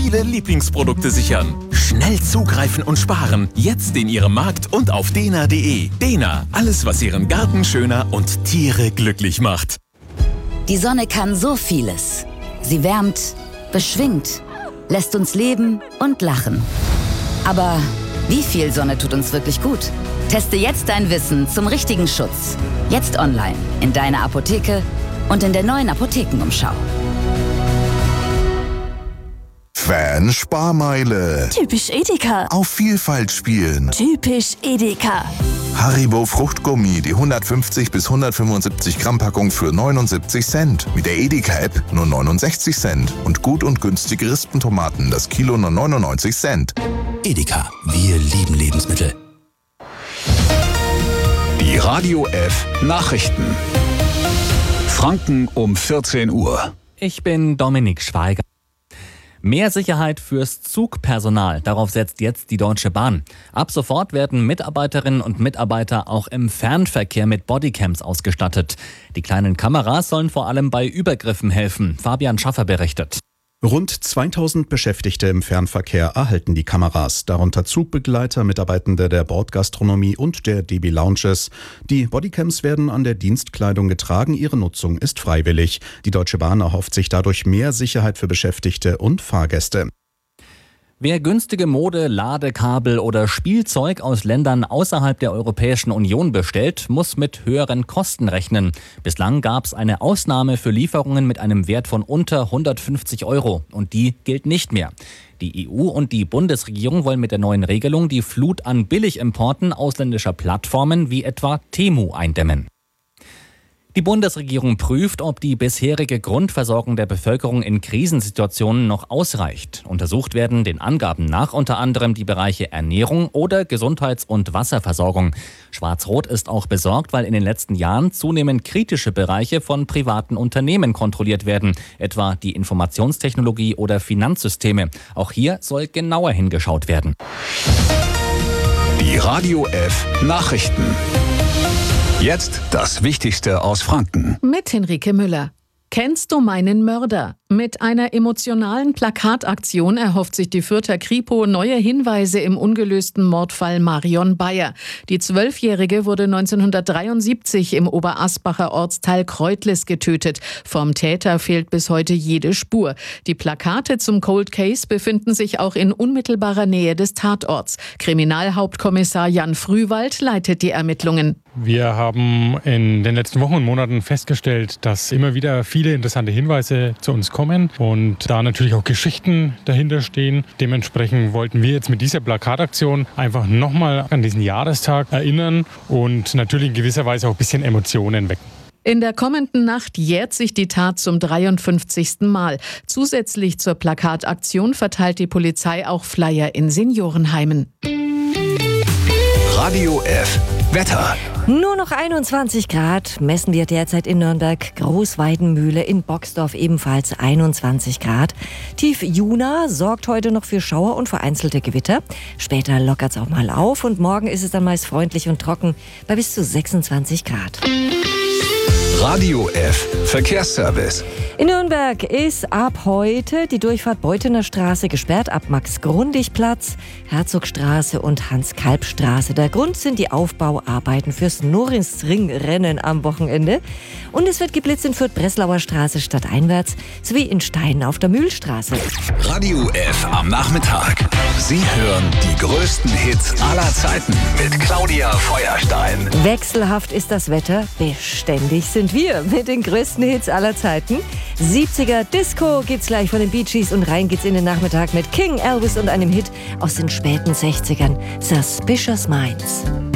viele Lieblingsprodukte sichern. Schnell zugreifen und sparen. Jetzt in Ihrem Markt und auf dena.de. Dena, alles was Ihren Garten schöner und Tiere glücklich macht. Die Sonne kann so vieles. Sie wärmt, beschwingt, lässt uns leben und lachen. Aber wie viel Sonne tut uns wirklich gut? Teste jetzt dein Wissen zum richtigen Schutz. Jetzt online, in deiner Apotheke und in der neuen Apothekenumschau. Fan-Sparmeile. Typisch Edeka. Auf Vielfalt spielen. Typisch Edeka. Haribo Fruchtgummi, die 150 bis 175 Gramm Packung für 79 Cent. Mit der Edeka-App nur 69 Cent. Und gut und günstige Rispentomaten, das Kilo nur 99 Cent. Edeka, wir lieben Lebensmittel. Die Radio F Nachrichten. Franken um 14 Uhr. Ich bin Dominik Schweiger. Mehr Sicherheit fürs Zugpersonal, darauf setzt jetzt die Deutsche Bahn. Ab sofort werden Mitarbeiterinnen und Mitarbeiter auch im Fernverkehr mit Bodycams ausgestattet. Die kleinen Kameras sollen vor allem bei Übergriffen helfen. Fabian Schaffer berichtet. Rund 2000 Beschäftigte im Fernverkehr erhalten die Kameras, darunter Zugbegleiter, Mitarbeitende der Bordgastronomie und der DB Lounges. Die Bodycams werden an der Dienstkleidung getragen, ihre Nutzung ist freiwillig. Die Deutsche Bahn erhofft sich dadurch mehr Sicherheit für Beschäftigte und Fahrgäste. Wer günstige Mode, Ladekabel oder Spielzeug aus Ländern außerhalb der Europäischen Union bestellt, muss mit höheren Kosten rechnen. Bislang gab es eine Ausnahme für Lieferungen mit einem Wert von unter 150 € und die gilt nicht mehr. Die EU und die Bundesregierung wollen mit der neuen Regelung die Flut an Billigimporten ausländischer Plattformen wie etwa Temu eindämmen. Die Bundesregierung prüft, ob die bisherige Grundversorgung der Bevölkerung in Krisensituationen noch ausreicht. Untersucht werden den Angaben nach unter anderem die Bereiche Ernährung oder Gesundheits- und Wasserversorgung. Schwarz-Rot ist auch besorgt, weil in den letzten Jahren zunehmend kritische Bereiche von privaten Unternehmen kontrolliert werden, etwa die Informationstechnologie oder Finanzsysteme. Auch hier soll genauer hingeschaut werden. Die Radio F Nachrichten. Jetzt das Wichtigste aus Franken. Mit Henrike Müller. Kennst du meinen Mörder? Mit einer emotionalen Plakataktion erhofft sich die Fürther Kripo neue Hinweise im ungelösten Mordfall Marion Bayer. Die 12-Jährige wurde 1973 im Oberasbacher Ortsteil Kreutlis getötet. Vom Täter fehlt bis heute jede Spur. Die Plakate zum Cold Case befinden sich auch in unmittelbarer Nähe des Tatorts. Kriminalhauptkommissar Jan Frühwald leitet die Ermittlungen. Wir haben in den letzten Wochen und Monaten festgestellt, dass immer wieder viele interessante Hinweise zu uns kommen und da natürlich auch Geschichten dahinter stehen. Dementsprechend wollten wir jetzt mit dieser Plakataktion einfach nochmal an diesen Jahrestag erinnern und natürlich in gewisser Weise auch ein bisschen Emotionen wecken. In der kommenden Nacht jährt sich die Tat zum 53. Mal. Zusätzlich zur Plakataktion verteilt die Polizei auch Flyer in Seniorenheimen. Radio F Wetter. Nur noch 21 Grad messen wir derzeit in Nürnberg. Großweidenmühle, in Boxdorf ebenfalls 21 Grad. Tief Juna sorgt heute noch für Schauer und vereinzelte Gewitter. Später lockert es auch mal auf und morgen ist es dann meist freundlich und trocken bei bis zu 26 Grad. Radio F Verkehrsservice. In Nürnberg ist ab heute die Durchfahrt Beuthener Straße gesperrt, ab Max-Grundig-Platz, Herzogstraße und Hans-Kalb-Straße. Der Grund sind die Aufbauarbeiten fürs Noringsring-Rennen am Wochenende. Und es wird geblitzt in Fürth-Breslauer Straße stadteinwärts sowie in Stein auf der Mühlstraße. Radio F am Nachmittag. Sie hören die größten Hits aller Zeiten mit Claudia Feuerstein. Wechselhaft ist das Wetter, beständig sind wir mit den größten Hits aller Zeiten. 70er Disco geht's gleich von den Bee Gees und rein geht's in den Nachmittag mit King Elvis und einem Hit aus den späten 60ern, Suspicious Minds.